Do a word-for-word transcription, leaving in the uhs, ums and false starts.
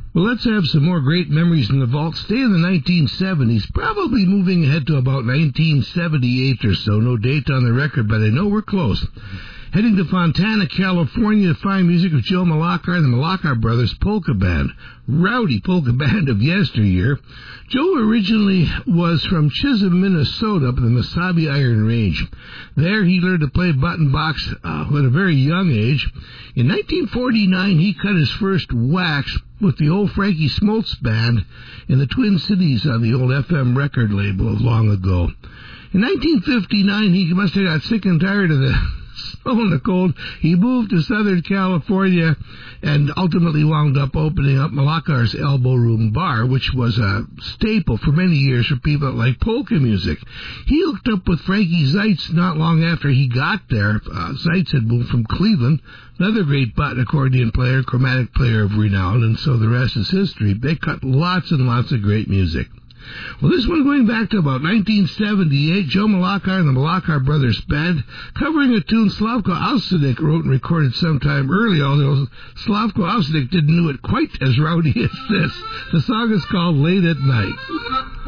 Well, let's have some more great memories in the vault. Stay in the nineteen seventies, probably moving ahead to about nineteen seventy-eight or so. No date on the record, but I know we're close. Heading to Fontana, California to find music of Joe Malachar and the Malachar Brothers Polka Band. Rowdy polka band of yesteryear. Joe originally was from Chisholm, Minnesota, up in the Mesabi Iron Range. There he learned to play button box uh, at a very young age. In nineteen forty-nine, he cut his first wax with the old Frankie Smoltz band in the Twin Cities on the old F M record label long ago. In nineteen fifty-nine, he must have got sick and tired of the snow and the cold. He moved to Southern California and ultimately wound up opening up Malachar's Elbow Room Bar, which was a staple for many years for people that like polka music. He hooked up with Frankie Zeitz not long after he got there. Uh, Zeitz had moved from Cleveland, another great button accordion player, chromatic player of renown, and so the rest is history. They cut lots and lots of great music. Well, this one going back to about nineteen seventy-eight, Joe Malachar and the Malachar Brothers Band, covering a tune Slavko Avsenik wrote and recorded sometime early, although Slavko Avsenik didn't do it quite as rowdy as this. The song is called Late at Night.